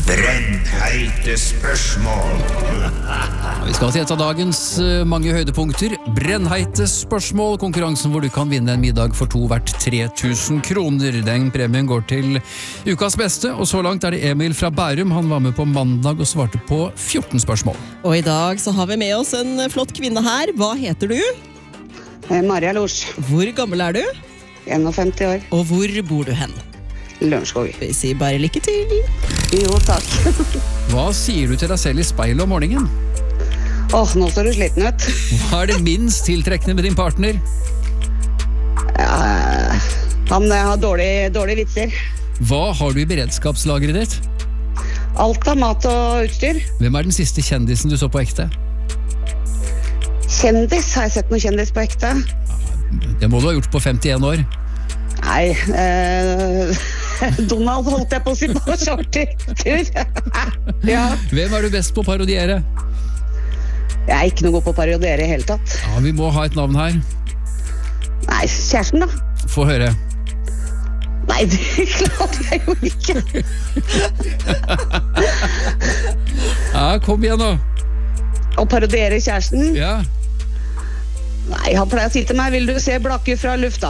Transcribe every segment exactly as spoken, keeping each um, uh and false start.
Brennheite spørsmål. Vi skal til et av dagens eh, mange høydepunkter. Brennheite spørsmål, konkurransen hvor du kan vinne en middag for to verdt tre tusen kroner. Den premien går til ukas beste, og så langt er det Emil fra Bærum. Han var med på mandag og svarte på fjorten spørsmål. Og i dag så har vi med oss en flott kvinne her. Hva heter du? Maria Lors. Hvor gammel er du? femtien år. Og hvor bor du hen? Lørenskog. Vi sier bare lykke til. Jo, takk. Hva sier du til deg selv i speilet om morgenen? Åh, nå står du sliten ut. Hva er det minst tiltrekkende med din partner? Ja, han har dårlige, dårlige vitser. Hva har du i beredskapslageret ditt? Alt av mat og utstyr. Hvem er den siste kjendisen du så på ekte? Kjendis, har jeg sett noen kjendis på ekte? Det må du ha gjort på femtien år. Nei, eh, Donald holdt jeg på å si på chartertur. Ja. Hvem er du best på å parodiere? Jeg er ikke noe god på å parodiere i hele tatt. Ja, vi må ha et navn her. Nei, kjæresten da. Få høre. Nei, det klarte jeg jo ikke. Ja, kom igjen nå. Å parodiere kjæresten? Ja. Nei, han pleier å si til meg, vil du se blakker fra lufta?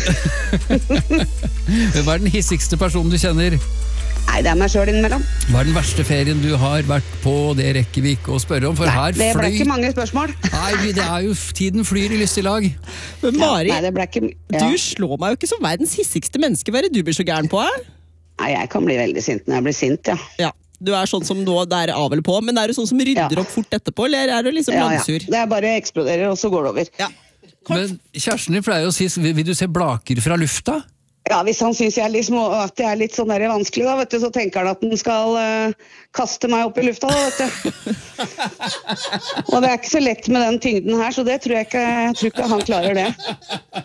Hvem er den hissigste personen du kjenner? Nei, det er meg selv innimellom. Hva er den verste ferien du har vært på? Det rekker vi ikke å spørre om, for Nei, her det ble fløy... ikke mange spørsmål. Nei, det er jo, tiden flyr i lystig lag. Men Mari, Ja, nei, det ble ikke... Ja. du slår meg jo ikke som verdens hissigste menneske. Hva er det du blir så gæren på, eh? Nei, jeg kan bli veldig sint når jeg blir sint, ja. Ja, du er sånn som nå, det er av eller på, men er du sånn som rydder Ja. opp fort etterpå, eller er du liksom Ja, ja. langsur? Det er bare eksploderer, og så går det over. Ja. Men kjæresten din pleier å si, vil du se blaker fra lufta? Ja, hvis han synes jeg er litt, små, at jeg er litt sånn der vanskelig, da, vet du, så tenker han at den skal uh, kaste meg opp i lufta, da, vet du. Og det er ikke så lett med den tyngden her, så det tror jeg ikke, jeg tror ikke han klarer det.